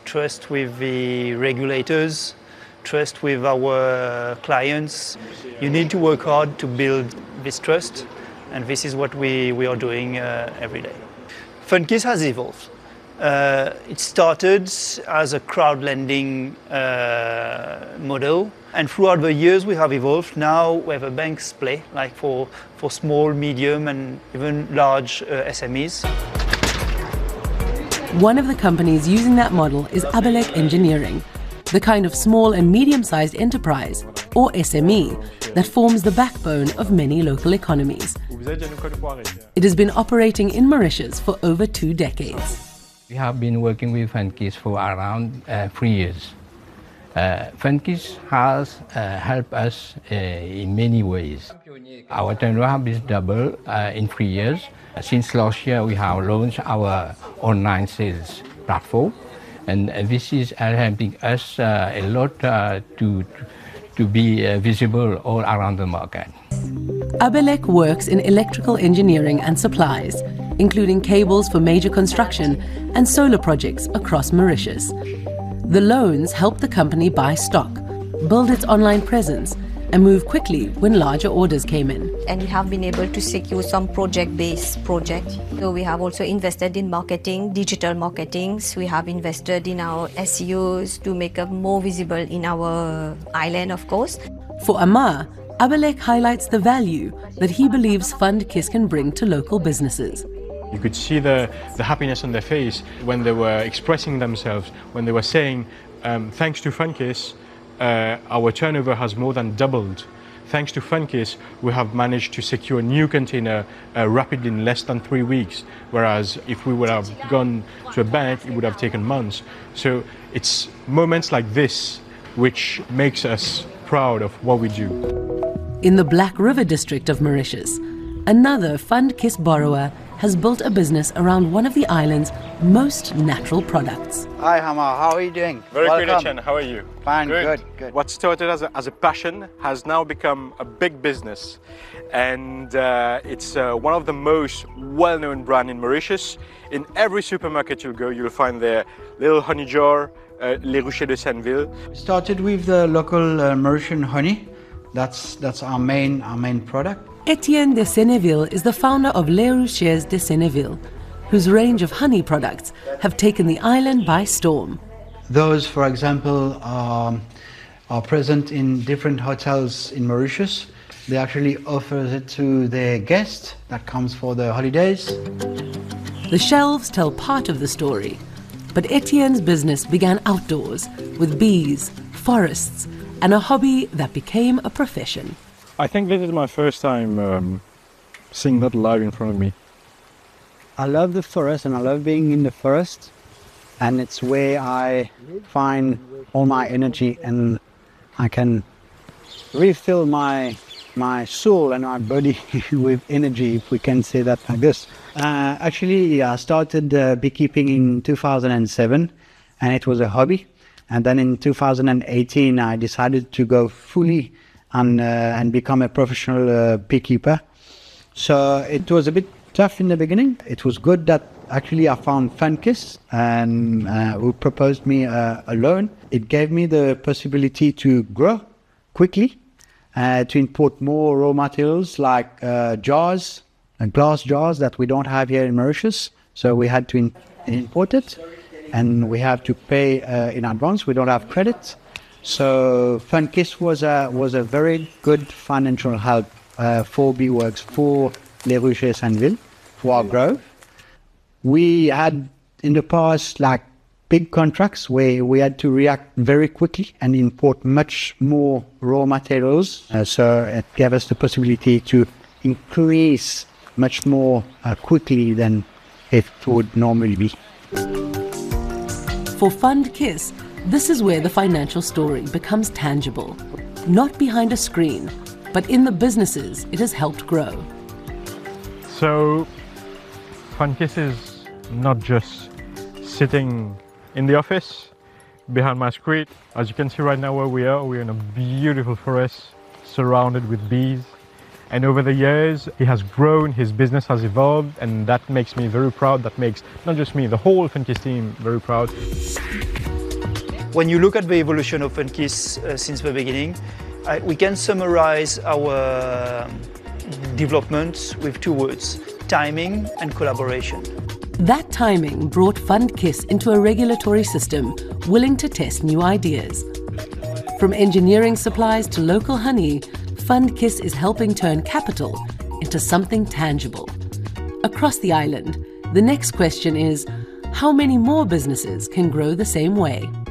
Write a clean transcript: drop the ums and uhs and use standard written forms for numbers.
trust with the regulators, trust with our clients. You need to work hard to build this trust, and this is what we are doing every day. FundKiss has evolved. It started as a crowd lending model, and throughout the years we have evolved. Now we have a banks play, like for small, medium and even large SMEs. One of the companies using that model is Abelec Engineering, the kind of small and medium-sized enterprise, or SME, that forms the backbone of many local economies. It has been operating in Mauritius for over 2 decades. We have been working with FundKiss for around 3 years. FundKiss has helped us in many ways. Our turnover has doubled in 3 years. Since last year, we have launched our online sales platform, and this is helping us a lot to be visible all around the market. Abelec works in electrical engineering and supplies, including cables for major construction and solar projects across Mauritius. The loans help the company buy stock, build its online presence, and move quickly when larger orders came in. And we have been able to secure some project-based projects. So we have also invested in marketing, digital marketing. We have invested in our SEOs to make us more visible in our island, of course. For Amar, Abelec highlights the value that he believes FundKiss can bring to local businesses. You could see the happiness on their face when they were expressing themselves, when they were saying, thanks to FundKiss, our turnover has more than doubled. Thanks to FundKiss, we have managed to secure a new container rapidly in less than 3 weeks, whereas if we would have gone to a bank, it would have taken months. So it's moments like this which makes us proud of what we do. In the Black River district of Mauritius, another FundKiss borrower has built a business around one of the island's most natural products. Hi Hamar, how are you doing? Very good, Etienne. How are you? Fine, good. What started as a passion has now become a big business, and it's one of the most well-known brands in Mauritius. In every supermarket you'll go, you'll find their little honey jar, Les Ruchers de Senneville. Started with the local Mauritian honey. That's our main product. Etienne de Senneville is the founder of Les Ruchers de Senneville, whose range of honey products have taken the island by storm. Those, for example, are present in different hotels in Mauritius. They actually offer it to their guests that comes for the holidays. The shelves tell part of the story, but Etienne's business began outdoors with bees, forests, and a hobby that became a profession. I think this is my first time seeing that live in front of me. I love the forest and I love being in the forest, and it's where I find all my energy and I can refill my soul and my body with energy, if we can say that like this. Actually, I started beekeeping in 2007 and it was a hobby. And then in 2018, I decided to go fully and become a professional beekeeper. So it was a bit tough in the beginning. It was good that actually I found FundKiss and who proposed me a loan. It gave me the possibility to grow quickly, to import more raw materials like jars, glass jars that we don't have here in Mauritius. So we had to import it, and we have to pay in advance. We don't have credit. So FundKiss was a very good financial help for Beeworks, for Les Ruchers Senneville, for our growth. We had in the past like big contracts where we had to react very quickly and import much more raw materials. So it gave us the possibility to increase much more quickly than it would normally be. For FundKiss, this is where the financial story becomes tangible, not behind a screen, but in the businesses it has helped grow. So FundKiss is not just sitting in the office behind my screen. As you can see right now where we're in a beautiful forest surrounded with bees. And over the years, he has grown, his business has evolved, and that makes me very proud. That makes not just me, the whole FundKiss team very proud. When you look at the evolution of FUNKIS since the beginning, we can summarize our development with 2 words: timing and collaboration. That timing brought FundKISS into a regulatory system willing to test new ideas. From engineering supplies to local honey, FundKISS is helping turn capital into something tangible. Across the island, the next question is, how many more businesses can grow the same way?